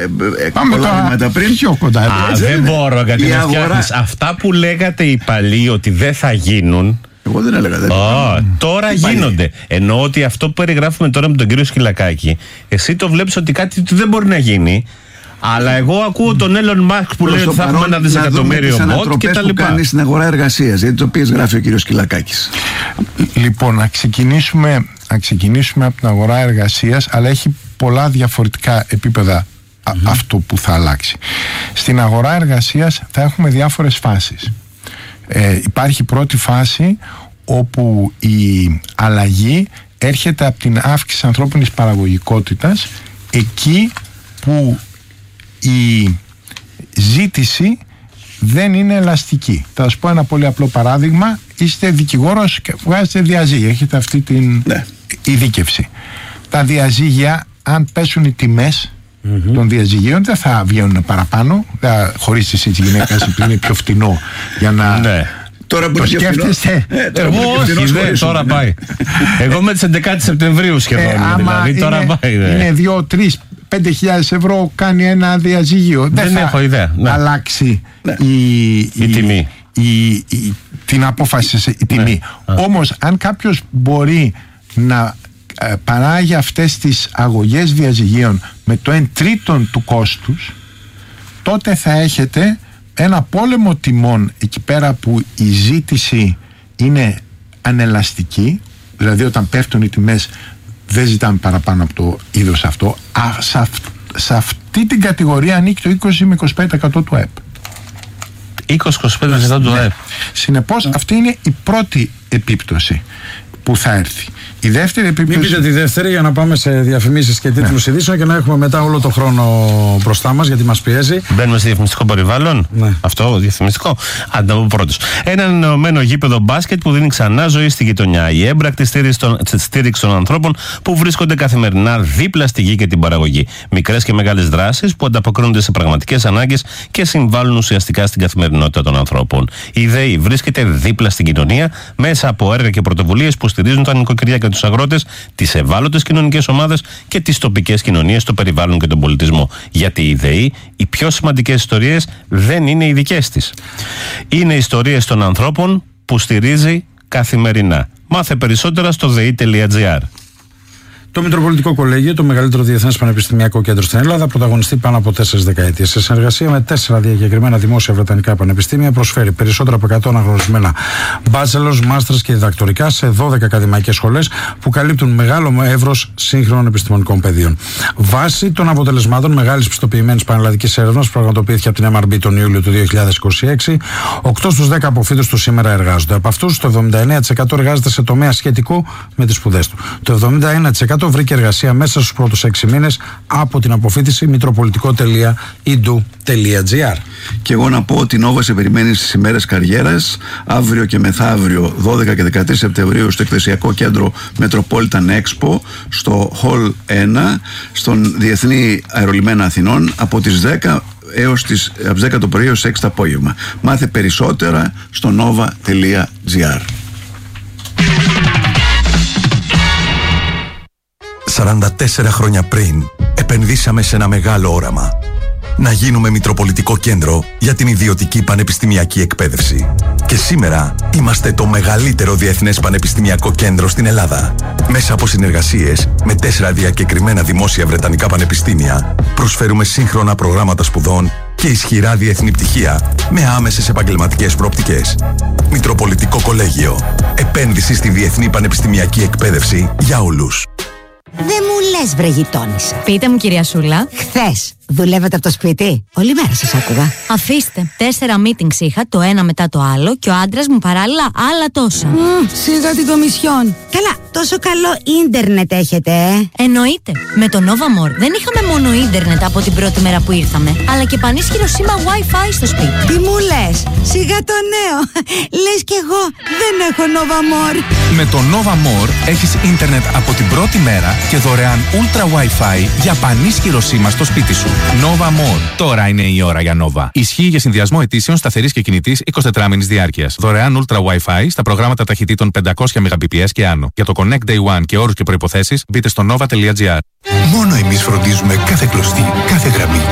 Πάμε τώρα πριν πιο κοντά. Δεν μπορώ, γιατί με φτιάχνεις. Αυτά που λέγατε οι παλιοί ότι δεν θα γίνουν, εγώ δεν έλεγα. Τώρα γίνονται. Εννοώ ότι αυτό που περιγράφουμε τώρα με τον κύριο Σκυλακάκη, εσύ το βλέπεις ότι κάτι δεν μπορεί να γίνει. Αλλά εγώ ακούω τον Elon Musk που λέει ότι θα έχουμε 1 δισεκατομμύριο μποτ και τα λοιπά. Τι κάνει στην αγορά εργασίας, γιατί το οποίες γράφει ο κύριος Σκυλακάκης. Λοιπόν, να ξεκινήσουμε από την αγορά εργασίας, αλλά έχει πολλά διαφορετικά επίπεδα αυτό που θα αλλάξει. Στην αγορά εργασίας θα έχουμε διάφορες φάσεις. Υπάρχει πρώτη φάση όπου η αλλαγή έρχεται από την αύξηση ανθρώπινης παραγωγικότητας, εκεί που η ζήτηση δεν είναι ελαστική. Θα σας πω ένα πολύ απλό παράδειγμα. Είστε δικηγόρος και βγάζετε διαζύγια, έχετε αυτή την ειδίκευση. Τα διαζύγια, αν πέσουν οι τιμές των διαζυγίων, δεν θα βγαίνουν παραπάνω. Χωρίς εσύ τη γυναίκα που είναι πιο φτηνό για να... Τώρα που το σκέφτεστε. Όχι, τώρα πάει. Εγώ με τις 11 Σεπτεμβρίου σχεδόν. Δηλαδή τώρα πάει. Είναι 2, 3, 5.000 ευρώ κάνει ένα διαζύγιο. Δεν έχω ιδέα. Αλλάξει η τιμή. Την απόφαση, η τιμή. Όμως αν κάποιος μπορεί να παράγει αυτές τις αγωγές διαζυγίων με το 1/3 του κόστους, τότε θα έχετε ένα πόλεμο τιμών εκεί πέρα που η ζήτηση είναι ανελαστική, δηλαδή όταν πέφτουν οι τιμές δεν ζητάμε παραπάνω από το είδος αυτό. Σε αυτή την κατηγορία ανήκει το 20 με 25% του ΑΕΠ. 20-25% του ΑΕΠ. Συνεπώς αυτή είναι η πρώτη επίπτωση που θα έρθει. Η δεύτερη επίπτωση... Μην πείτε τη δεύτερη για να πάμε σε διαφημίσεις και τίτλους ειδήσεων και να έχουμε μετά όλο το χρόνο μπροστά μας, γιατί μας πιέζει. Μπαίνουμε σε διαφημιστικό περιβάλλον. Ναι. Αυτό διαφημιστικό. Άντε από πρώτος. Ένα ανανεωμένο γήπεδο μπάσκετ που δίνει ξανά ζωή στη γειτονιά. Η έμπρακτη στήριξη των ανθρώπων που βρίσκονται καθημερινά δίπλα στη γη και την παραγωγή. Μικρές και μεγάλες δράσεις που ανταποκρίνονται σε πραγματικές ανάγκες και συμβάλλουν ουσιαστικά στην καθημερινότητα των ανθρώπων. Η ΔΕΗ βρίσκεται δίπλα στην κοινωνία μέσα από έργα και πρωτοβουλίες που στηρίζουν τα νοικοκυριά και τους αγρότες, τις ευάλωτες κοινωνικές ομάδες και τις τοπικές κοινωνίες, το περιβάλλον και τον πολιτισμό. Γιατί η ΔΕΗ, οι πιο σημαντικές ιστορίες δεν είναι οι δικές της. Είναι ιστορίες των ανθρώπων που στηρίζει καθημερινά. Μάθε περισσότερα στο dei.gr. Το Μητροπολιτικό Κολέγιο, το μεγαλύτερο διεθνές πανεπιστημιακό κέντρο στην Ελλάδα, πρωταγωνιστεί πάνω από 4 δεκαετίες. Σε συνεργασία με 4 διακεκριμένα δημόσια βρετανικά πανεπιστήμια, προσφέρει περισσότερα από 100 αναγνωρισμένα bachelors, masters και διδακτορικά σε 12 ακαδημαϊκές σχολές που καλύπτουν μεγάλο εύρος σύγχρονων επιστημονικών πεδίων. Βάσει των αποτελεσμάτων μεγάλης πιστοποιημένης πανελλαδικής έρευνας που πραγματοποιήθηκε από την MRB τον Ιούλιο του 2026, 8 στους 10 αποφύτους του σήμερα εργάζονται. Από αυτούς, το 79% εργάζεται σε τομέα σχετικό με τις σπουδές του. Το 71% βρήκε εργασία μέσα στους πρώτους 6 μήνες από την αποφοίτηση mitropolitico.edu.gr. Και εγώ να πω ότι η Νόβα σε περιμένει στις ημέρες καριέρας, αύριο και μεθαύριο 12 και 13 Σεπτεμβρίου στο εκθεσιακό κέντρο Metropolitan Expo, στο Hall 1, στον Διεθνή Αερολιμένα Αθηνών, από τις 10 έως τις 10 το πρωί έως 6 το απόγευμα. Μάθε περισσότερα στο nova.gr. 44 χρόνια πριν επενδύσαμε σε ένα μεγάλο όραμα. Να γίνουμε Μητροπολιτικό Κέντρο για την ιδιωτική πανεπιστημιακή εκπαίδευση. Και σήμερα είμαστε το μεγαλύτερο διεθνές πανεπιστημιακό κέντρο στην Ελλάδα. Μέσα από συνεργασίες με 4 διακεκριμένα δημόσια βρετανικά πανεπιστήμια, προσφέρουμε σύγχρονα προγράμματα σπουδών και ισχυρά διεθνή πτυχία με άμεσες επαγγελματικές προοπτικές. Μητροπολιτικό Κολέγιο. Επένδυση στη διεθνή πανεπιστημιακή εκπαίδευση για όλους. Δεν μου λες, βρε γειτόνισσα. Πείτε μου, κυρία Σούλα. Χθες δουλεύετε από το σπίτι? Όλη μέρα σας άκουγα. Αφήστε. 4 meetings είχα, το ένα μετά το άλλο, και ο άντρας μου παράλληλα άλλα τόσα. Σιγά την κομισιόν. Καλά, τόσο καλό ίντερνετ έχετε, Εννοείται. Με το Nova More δεν είχαμε μόνο ίντερνετ από την πρώτη μέρα που ήρθαμε, αλλά και πανίσχυρο σήμα Wi-Fi στο σπίτι. Τι μου λες? Σιγά το νέο. Λες κι εγώ δεν έχω Nova More. Με το Nova More έχεις ίντερνετ από την πρώτη μέρα και δωρεάν Ultra Wi-Fi για πανίσχυρο σήμα στο σπίτι σου. Nova More. Τώρα είναι η ώρα για Nova. Ισχύει για συνδυασμό αιτήσεων σταθερής και κινητής 24 μήνης διάρκειας. Δωρεάν Ultra Wi-Fi στα προγράμματα ταχυτήτων 500 Mbps και άνω. Για το Connect Day One και όρους και προϋποθέσεις μπείτε στο nova.gr. Μόνο εμείς φροντίζουμε κάθε κλωστή, κάθε γραμμή.